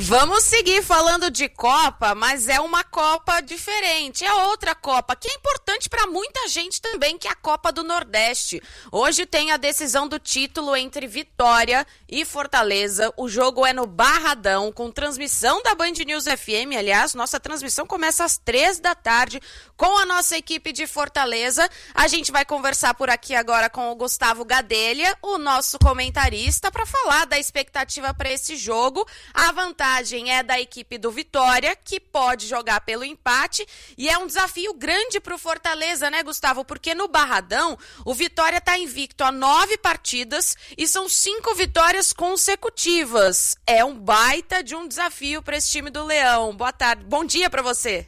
Vamos seguir falando de Copa, mas é uma Copa diferente, é outra Copa, que é importante para muita gente também, que é a Copa do Nordeste. Hoje tem a decisão do título entre Vitória e Fortaleza. O jogo é no Barradão, com transmissão da Band News FM. Aliás, nossa transmissão começa às 15h com a nossa equipe de Fortaleza. A gente vai conversar por aqui agora com o Gustavo Gadelha, o nosso comentarista, para falar da expectativa para esse jogo. A vantagem é da equipe do Vitória, que pode jogar pelo empate, e é um desafio grande para o Fortaleza, né, Gustavo? Porque no Barradão, o Vitória está invicto a 9 partidas e são 5 vitórias consecutivas. É um baita de um desafio para esse time do Leão. Boa tarde, bom dia para você.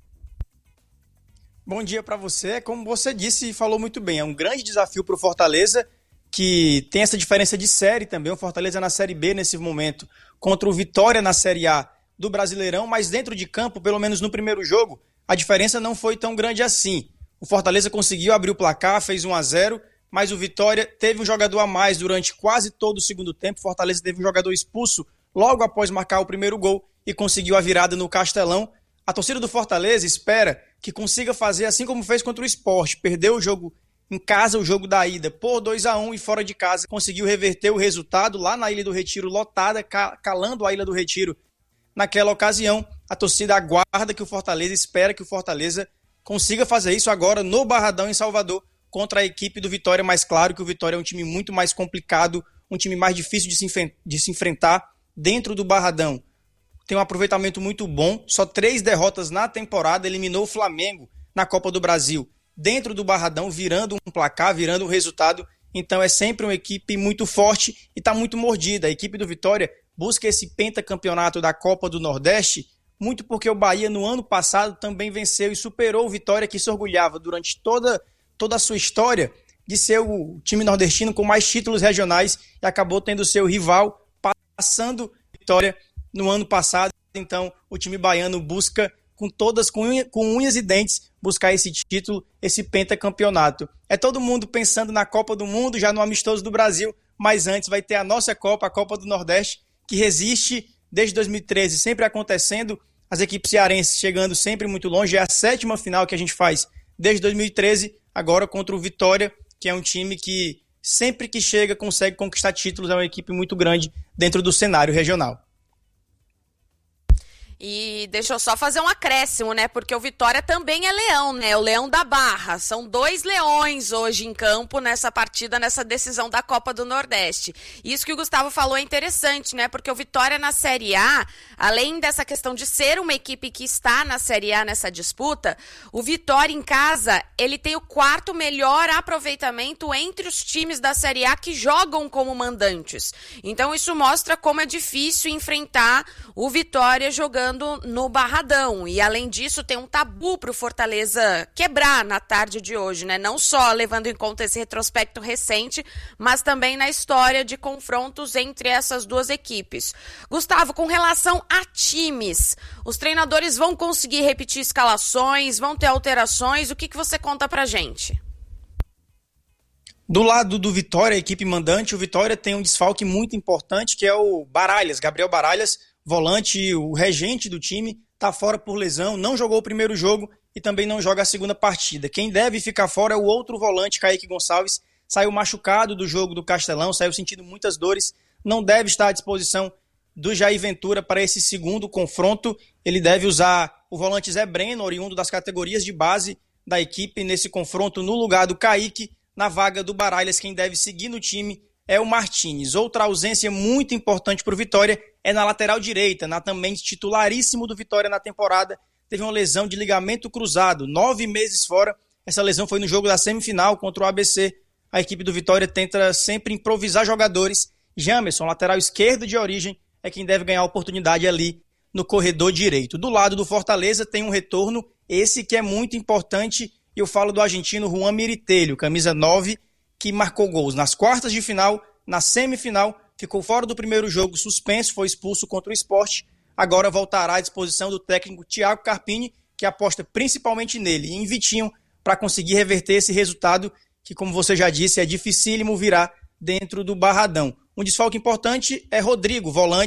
Bom dia para você. Como você disse e falou muito bem, é um grande desafio para o Fortaleza, que tem essa diferença de série também. O Fortaleza na Série B nesse momento, contra o Vitória na Série A do Brasileirão, mas dentro de campo, pelo menos no primeiro jogo, a diferença não foi tão grande assim. O Fortaleza conseguiu abrir o placar, fez 1-0, mas o Vitória teve um jogador a mais durante quase todo o segundo tempo. O Fortaleza teve um jogador expulso logo após marcar o primeiro gol e conseguiu a virada no Castelão. A torcida do Fortaleza espera que consiga fazer assim como fez contra o Sport. Perdeu o jogo em casa, o jogo da ida, por 2-1, e fora de casa conseguiu reverter o resultado lá na Ilha do Retiro, lotada, calando a Ilha do Retiro naquela ocasião. A torcida aguarda que o Fortaleza, espera que o Fortaleza consiga fazer isso agora no Barradão, em Salvador, contra a equipe do Vitória. Mas claro que o Vitória é um time muito mais complicado, um time mais difícil de se enfrentar dentro do Barradão. Tem um aproveitamento muito bom, só 3 derrotas na temporada, eliminou o Flamengo na Copa do Brasil dentro do Barradão, virando um placar, virando um resultado. Então é sempre uma equipe muito forte e está muito mordida. A equipe do Vitória busca esse pentacampeonato da Copa do Nordeste, muito porque o Bahia no ano passado também venceu e superou o Vitória, que se orgulhava durante toda a sua história de ser o time nordestino com mais títulos regionais, e acabou tendo seu rival passando Vitória no ano passado. Então o time baiano busca com unhas e dentes buscar esse título, esse pentacampeonato. É todo mundo pensando na Copa do Mundo, já no amistoso do Brasil, mas antes vai ter a nossa Copa, a Copa do Nordeste, que resiste desde 2013, sempre acontecendo, as equipes cearenses chegando sempre muito longe. É a 7ª final que a gente faz desde 2013, agora contra o Vitória, que é um time que sempre que chega consegue conquistar títulos, é uma equipe muito grande dentro do cenário regional. E deixa eu só fazer um acréscimo, né? Porque o Vitória também é leão, né? O Leão da Barra. São 2 leões hoje em campo nessa partida, nessa decisão da Copa do Nordeste. Isso que o Gustavo falou é interessante, né? Porque o Vitória na Série A, além dessa questão de ser uma equipe que está na Série A nessa disputa, o Vitória em casa, ele tem o 4º melhor aproveitamento entre os times da Série A que jogam como mandantes. Então isso mostra como é difícil enfrentar o Vitória jogando no Barradão. E além disso tem um tabu para o Fortaleza quebrar na tarde de hoje, né? Não só levando em conta esse retrospecto recente, mas também na história de confrontos entre essas duas equipes. Gustavo, com relação a times, os treinadores vão conseguir repetir escalações, vão ter alterações? O que você conta pra gente? Do lado do Vitória, a equipe mandante, o Vitória tem um desfalque muito importante, que é o Baralhas, Gabriel Baralhas, volante, o regente do time, está fora por lesão, não jogou o primeiro jogo e também não joga a segunda partida. Quem deve ficar fora é o outro volante, Kaique Gonçalves, saiu machucado do jogo do Castelão, saiu sentindo muitas dores, não deve estar à disposição do Jair Ventura para esse segundo confronto. Ele deve usar o volante Zé Breno, oriundo das categorias de base da equipe, nesse confronto no lugar do Kaique. Na vaga do Baralhas, quem deve seguir no time é o Martínez. Outra ausência muito importante para o Vitória é na lateral direita, também titularíssimo do Vitória na temporada. Teve uma lesão de ligamento cruzado, 9 meses fora. Essa lesão foi no jogo da semifinal contra o ABC. A equipe do Vitória tenta sempre improvisar jogadores. Jamerson, lateral esquerdo de origem, é quem deve ganhar a oportunidade ali no corredor direito. Do lado do Fortaleza tem um retorno, esse que é muito importante, e eu falo do argentino Juan Miritelho, camisa 9, que marcou gols nas quartas de final, na semifinal, ficou fora do primeiro jogo, suspenso, foi expulso contra o Sport. Agora voltará à disposição do técnico Thiago Carpini, que aposta principalmente nele e em Vitinho para conseguir reverter esse resultado, que, como você já disse, é dificílimo virar dentro do Barradão. Um desfalque importante é Rodrigo, volante,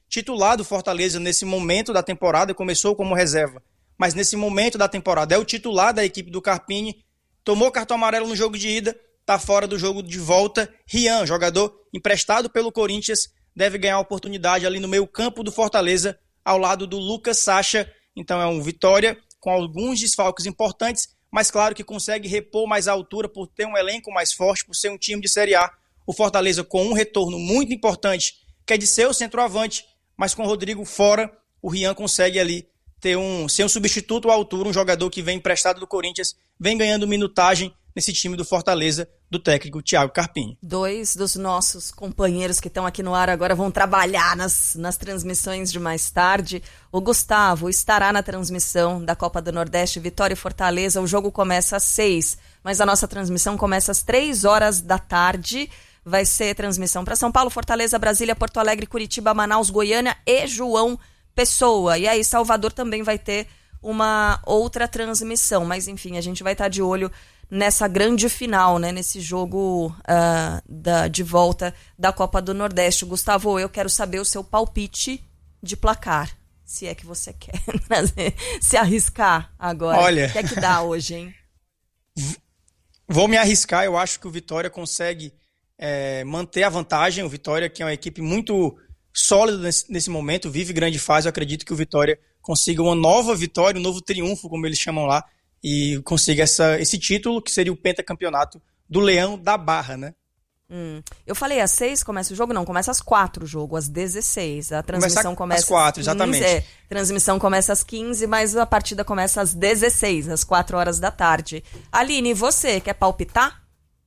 titular do Fortaleza nesse momento da temporada, começou como reserva, mas nesse momento da temporada é o titular da equipe do Carpini, tomou cartão amarelo no jogo de ida, está fora do jogo de volta. Rian, jogador emprestado pelo Corinthians, deve ganhar oportunidade ali no meio campo do Fortaleza, ao lado do Lucas Sacha. Então é um Vitória com alguns desfalques importantes, mas claro que consegue repor mais a altura por ter um elenco mais forte, por ser um time de Série A. O Fortaleza com um retorno muito importante, que é de ser o centroavante, mas com o Rodrigo fora, o Rian consegue ali ser um substituto à altura, um jogador que vem emprestado do Corinthians, vem ganhando minutagem nesse time do Fortaleza, do técnico Thiago Carpini. 2 dos nossos companheiros que estão aqui no ar agora vão trabalhar nas transmissões de mais tarde. O Gustavo estará na transmissão da Copa do Nordeste, Vitória e Fortaleza. O jogo começa às 6, mas a nossa transmissão começa às 3 horas da tarde. Vai ser transmissão para São Paulo, Fortaleza, Brasília, Porto Alegre, Curitiba, Manaus, Goiânia e João Pessoa. E aí Salvador também vai ter uma outra transmissão. Mas enfim, a gente vai estar de olho nessa grande final, né? Nesse jogo de volta da Copa do Nordeste. Gustavo, eu quero saber o seu palpite de placar. Se é que você quer se arriscar agora. Olha, o que é que dá hoje, hein? Vou me arriscar. Eu acho que o Vitória consegue manter a vantagem. O Vitória, que é uma equipe muito sólida nesse momento, vive grande fase. Eu acredito que o Vitória consiga uma nova vitória, um novo triunfo, como eles chamam lá, e consiga esse título, que seria o pentacampeonato do Leão da Barra, né? Eu falei às 6 começa o jogo? Não, começa às 4 o jogo, às 16. A transmissão começa às 4, 15, exatamente. A transmissão começa às 15, mas a partida começa às 16, às 4 horas da tarde. Aline, você quer palpitar?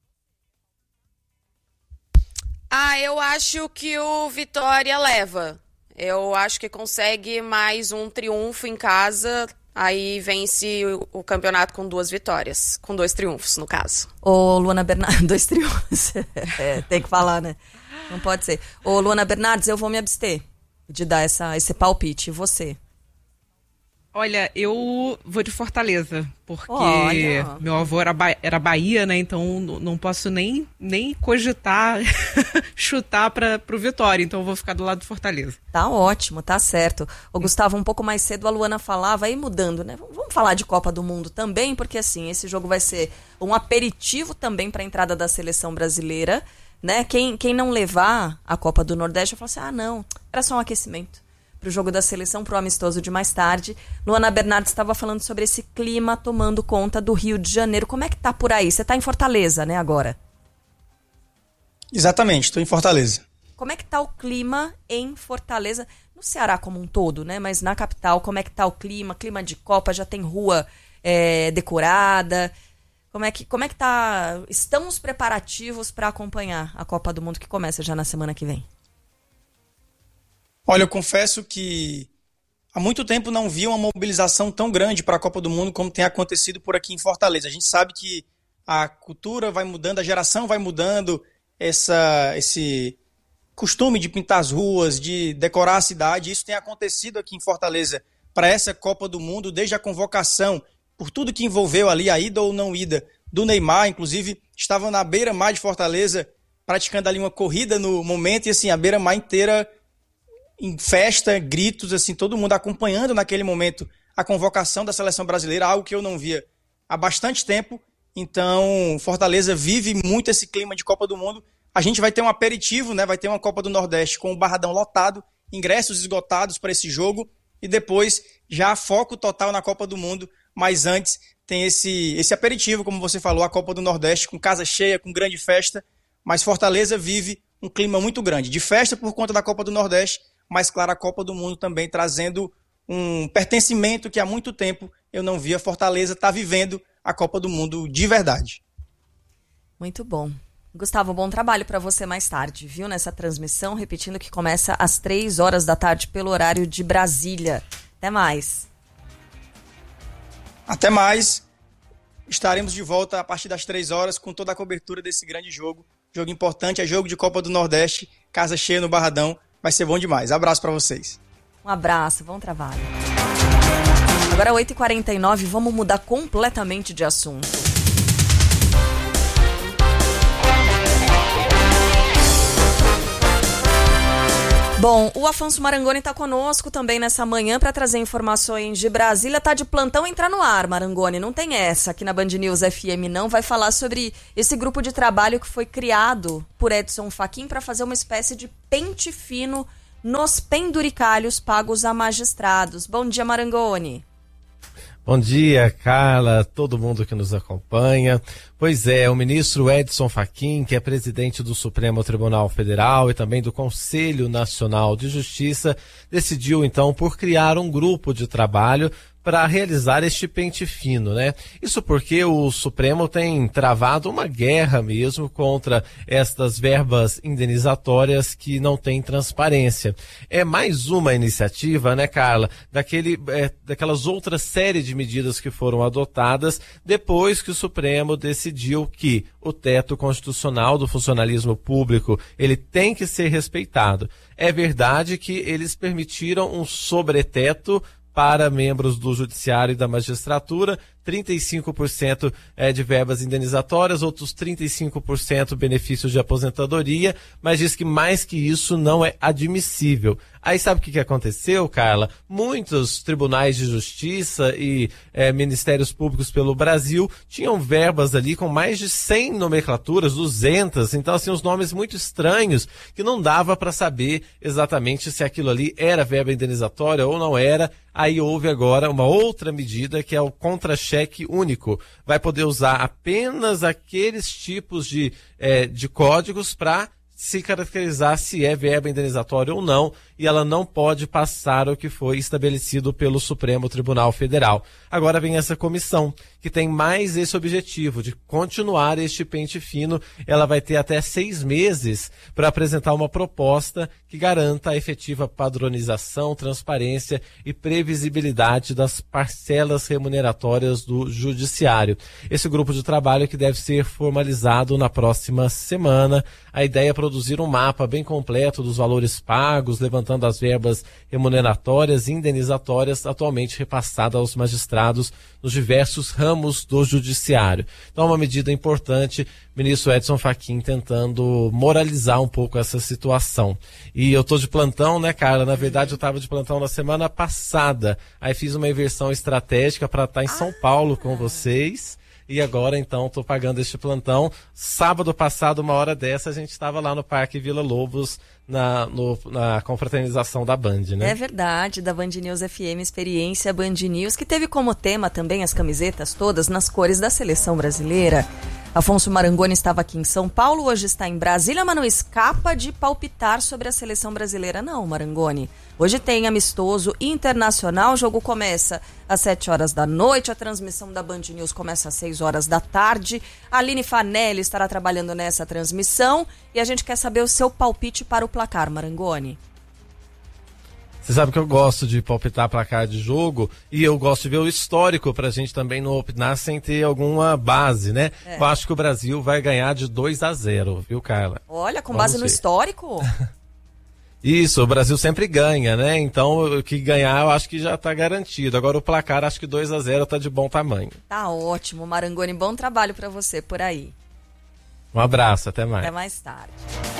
Eu acho que o Vitória leva. Eu acho que consegue mais um triunfo em casa, aí vence o campeonato com 2 vitórias, com 2 triunfos, no caso. Ô, Luana Bernardes, 2 triunfos. Tem que falar, né? Não pode ser. Ô, Luana Bernardes, eu vou me abster de dar esse palpite. E você? Olha, eu vou de Fortaleza, porque meu avô era Bahia, né? Então não posso nem cogitar chutar pro Vitória, então eu vou ficar do lado do Fortaleza. Tá ótimo, tá certo. Ô, Gustavo, um pouco mais cedo a Luana falava, aí mudando, né? Vamos falar de Copa do Mundo também, porque assim, esse jogo vai ser um aperitivo também para a entrada da seleção brasileira, né? Quem não levar a Copa do Nordeste vai falar assim, não, era só um aquecimento para o jogo da seleção, para o amistoso de mais tarde. Luana Bernardes estava falando sobre esse clima tomando conta do Rio de Janeiro. Como é que tá por aí? Você tá em Fortaleza, né, agora? Exatamente, estou em Fortaleza. Como é que tá o clima em Fortaleza? No Ceará como um todo, né? Mas na capital, como é que tá o clima? Clima de Copa, já tem rua decorada? Como é que tá? Estão os preparativos para acompanhar a Copa do Mundo que começa já na semana que vem? Olha, eu confesso que há muito tempo não vi uma mobilização tão grande para a Copa do Mundo como tem acontecido por aqui em Fortaleza. A gente sabe que a cultura vai mudando, a geração vai mudando, esse costume de pintar as ruas, de decorar a cidade. Isso tem acontecido aqui em Fortaleza para essa Copa do Mundo, desde a convocação, por tudo que envolveu ali a ida ou não ida do Neymar. Inclusive, estava na beira-mar de Fortaleza, praticando ali uma corrida no momento, e assim, a beira-mar inteira em festa, gritos, assim, todo mundo acompanhando naquele momento a convocação da seleção brasileira, algo que eu não via há bastante tempo. Então, Fortaleza vive muito esse clima de Copa do Mundo. A gente vai ter um aperitivo, né? Vai ter uma Copa do Nordeste com o Barradão lotado, ingressos esgotados para esse jogo, e depois já foco total na Copa do Mundo. Mas antes tem esse aperitivo, como você falou, a Copa do Nordeste com casa cheia, com grande festa. Mas Fortaleza vive um clima muito grande de festa por conta da Copa do Nordeste, mas, claro, a Copa do Mundo também trazendo um pertencimento que há muito tempo eu não via. Fortaleza está vivendo a Copa do Mundo de verdade. Muito bom. Gustavo, bom trabalho para você mais tarde, viu? Nessa transmissão, repetindo que começa às 3 horas da tarde pelo horário de Brasília. Até mais. Até mais. Estaremos de volta a partir das 3 horas com toda a cobertura desse grande jogo. Jogo importante, é jogo de Copa do Nordeste, casa cheia no Barradão. Vai ser bom demais. Abraço para vocês. Um abraço, bom trabalho. Agora 8h49, vamos mudar completamente de assunto. Bom, o Afonso Marangoni está conosco também nessa manhã para trazer informações de Brasília. Tá de plantão, entrar no ar, Marangoni. Não tem essa aqui na Band News FM, não. Vai falar sobre esse grupo de trabalho que foi criado por Edson Fachin para fazer uma espécie de pente fino nos penduricalhos pagos a magistrados. Bom dia, Marangoni. Bom dia, Carla, todo mundo que nos acompanha. Pois é, o ministro Edson Fachin, que é presidente do Supremo Tribunal Federal e também do Conselho Nacional de Justiça, decidiu então por criar um grupo de trabalho para realizar este pente fino, né? Isso porque o Supremo tem travado uma guerra mesmo contra estas verbas indenizatórias que não têm transparência. É mais uma iniciativa, né, Carla, daquelas outras série de medidas que foram adotadas depois que o Supremo decidiu que o teto constitucional do funcionalismo público, ele tem que ser respeitado. É verdade que eles permitiram um sobreteto para membros do Judiciário e da Magistratura, 35% de verbas indenizatórias, outros 35% benefícios de aposentadoria, mas diz que mais que isso não é admissível. Aí sabe o que aconteceu, Carla? Muitos tribunais de justiça e ministérios públicos pelo Brasil tinham verbas ali com mais de 100 nomenclaturas, 200, então assim, os nomes muito estranhos que não dava para saber exatamente se aquilo ali era verba indenizatória ou não era. Aí houve agora uma outra medida que é o contra-cheque único. Vai poder usar apenas aqueles tipos de códigos para se caracterizar se é verba indenizatória ou não, e ela não pode passar o que foi estabelecido pelo Supremo Tribunal Federal. Agora vem essa comissão, que tem mais esse objetivo de continuar este pente fino. Ela vai ter até 6 meses para apresentar uma proposta que garanta a efetiva padronização, transparência e previsibilidade das parcelas remuneratórias do Judiciário. Esse grupo de trabalho que deve ser formalizado na próxima semana. A ideia é produzir um mapa bem completo dos valores pagos, levantando as verbas remuneratórias e indenizatórias atualmente repassadas aos magistrados nos diversos ramos do Judiciário. Então, uma medida importante, ministro Edson Fachin tentando moralizar um pouco essa situação. E eu estou de plantão, né, Carla? Na verdade, eu estava de plantão na semana passada. Aí fiz uma inversão estratégica para estar em São Paulo com vocês. E agora, então, estou pagando este plantão. Sábado passado, uma hora dessa, a gente estava lá no Parque Vila Lobos, na confraternização da Band, né? É verdade, da Band News FM, Experiência Band News, que teve como tema também as camisetas todas nas cores da seleção brasileira. Afonso Marangoni estava aqui em São Paulo, hoje está em Brasília, mas não escapa de palpitar sobre a seleção brasileira não, Marangoni. Hoje tem amistoso internacional, o jogo começa às 7 horas da noite, a transmissão da Band News começa às 6 horas da tarde. A Aline Fanelli estará trabalhando nessa transmissão e a gente quer saber o seu palpite para o placar, Marangoni. Você sabe que eu gosto de palpitar placar de jogo e eu gosto de ver o histórico pra gente também não opinar sem ter alguma base, né? Eu acho que o Brasil vai ganhar de 2-0, viu, Carla? Olha, com base no histórico? Isso, o Brasil sempre ganha, né? Então, o que ganhar eu acho que já tá garantido. Agora o placar, acho que 2-0 tá de bom tamanho. Tá ótimo, Marangoni, bom trabalho pra você por aí. Um abraço, até mais. Até mais tarde.